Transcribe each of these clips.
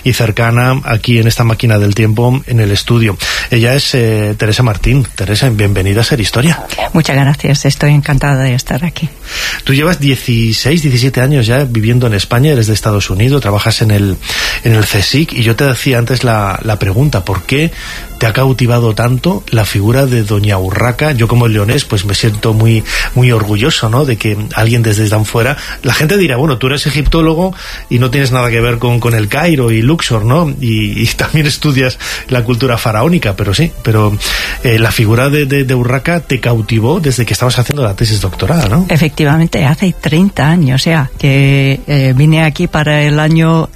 y cercana aquí en esta máquina del tiempo en el estudio. Ella es Teresa Martín. Teresa, bienvenida a Ser Historia. Muchas gracias, estoy encantada de estar aquí. Tú llevas 16, 17 años ya viviendo en España, eres de Estados Unidos, trabajas en el CSIC, y yo te decía antes la pregunta, ¿por qué te ha cautivado tanto la figura de doña Urraca? Yo como leonés pues me siento muy, muy orgulloso, ¿no?, de que alguien desde tan fuera, la gente dirá, bueno, tú eres egiptólogo y no tienes nada que ver con el Cairo y Luxor, ¿no?, y también estudias la cultura faraónica, pero sí, la figura de Urraca te cautivó desde que estabas haciendo la tesis doctoral, ¿no? Efectivamente, hace 30 años ya que vine aquí para el año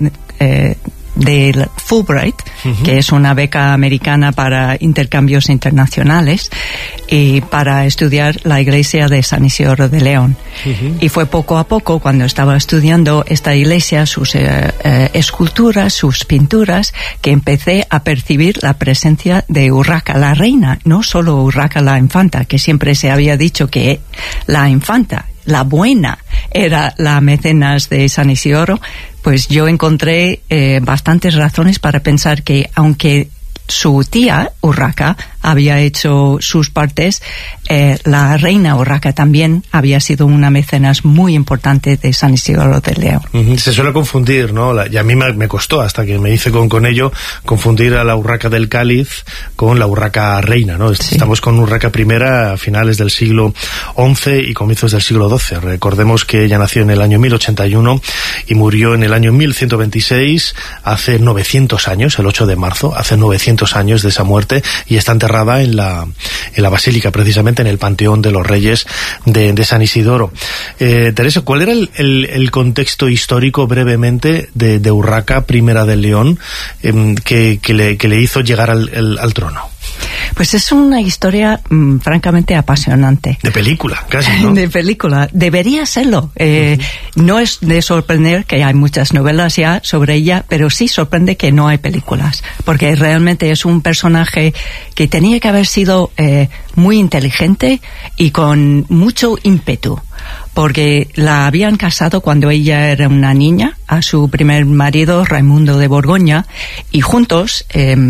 de Fulbright, que es una beca americana para intercambios internacionales, y para estudiar la iglesia de San Isidoro de León. Y fue poco a poco, cuando estaba estudiando esta iglesia, sus esculturas, sus pinturas, que empecé a percibir la presencia de Urraca, la reina, no solo Urraca la infanta, que siempre se había dicho que la infanta, la buena, era la mecenas de San Isidoro. Pues yo encontré bastantes razones para pensar que, aunque su tía Urraca había hecho sus partes, la reina Urraca también había sido una mecenas muy importante de San Isidoro de León. Se suele confundir, ¿no? Y a mí me costó, hasta que me hice con ello, confundir a la Urraca del Cáliz con la Urraca reina, ¿no? Sí. Estamos con Urraca I a finales del siglo XI y comienzos del siglo XII. Recordemos que ella nació en el año 1081 y murió en el año 1126, hace 900 años, el 8 de marzo, hace 900 años de esa muerte, y está enterrada en la basílica, precisamente en el Panteón de los Reyes de San Isidoro. Teresa, ¿cuál era el contexto histórico brevemente de Urraca I de León que le hizo llegar al trono? Pues es una historia francamente apasionante. De película, casi, ¿no? De película. Debería serlo. No es de sorprender que hay muchas novelas ya sobre ella, pero sí sorprende que no hay películas, porque realmente es un personaje que tenía que haber sido muy inteligente y con mucho ímpetu, porque la habían casado cuando ella era una niña a su primer marido, Raimundo de Borgoña, y juntos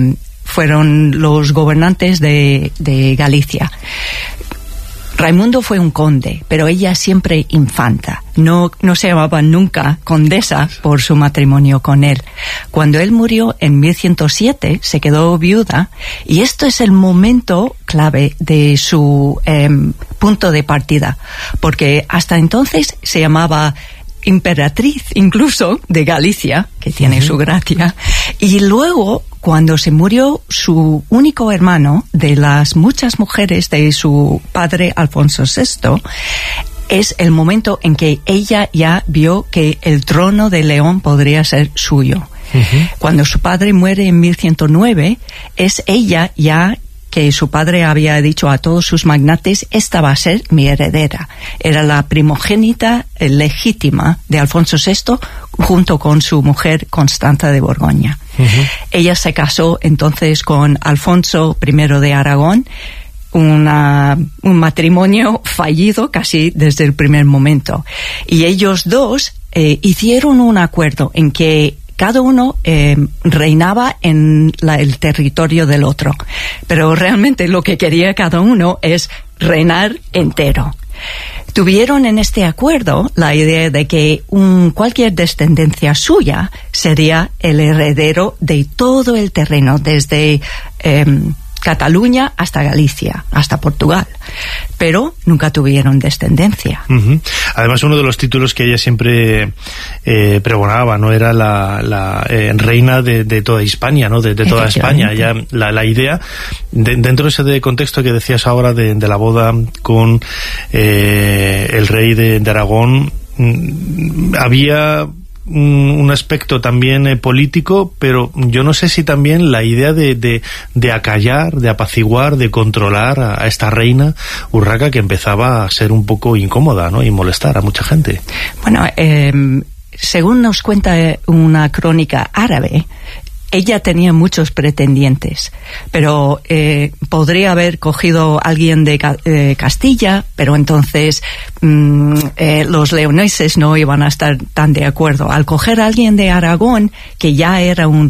fueron los gobernantes de Galicia. Raimundo fue un conde, pero ella siempre infanta. No se llamaba nunca condesa por su matrimonio con él. Cuando él murió en 1107, se quedó viuda, y esto es el momento clave de su punto de partida, porque hasta entonces se llamaba emperatriz incluso de Galicia, que tiene su gracia, y luego, cuando se murió su único hermano, de las muchas mujeres de su padre Alfonso VI, es el momento en que ella ya vio que el trono de León podría ser suyo. Cuando su padre muere en 1109, es ella ya que su padre había dicho a todos sus magnates: esta va a ser mi heredera. Era la primogénita legítima de Alfonso VI, junto con su mujer Constanza de Borgoña. Ella se casó entonces con Alfonso I de Aragón, un matrimonio fallido casi desde el primer momento. Y ellos dos hicieron un acuerdo en que cada uno reinaba en el territorio del otro, pero realmente lo que quería cada uno es reinar entero. Tuvieron en este acuerdo la idea de que cualquier descendencia suya sería el heredero de todo el terreno, desde Cataluña hasta Galicia, hasta Portugal, pero nunca tuvieron descendencia. Además, uno de los títulos que ella siempre pregonaba, ¿no?, era la reina de toda Hispania, ¿no?, de toda España. Ya la idea, dentro de ese contexto que decías ahora de la boda con el rey de Aragón, había un aspecto también político, pero yo no sé si también la idea de acallar, de apaciguar, de controlar a esta reina Urraca, que empezaba a ser un poco incómoda, ¿no?, y molestar a mucha gente. Bueno, según nos cuenta una crónica árabe, ella tenía muchos pretendientes, pero podría haber cogido a alguien de Castilla, pero entonces los leoneses no iban a estar tan de acuerdo. Al coger a alguien de Aragón, que ya era un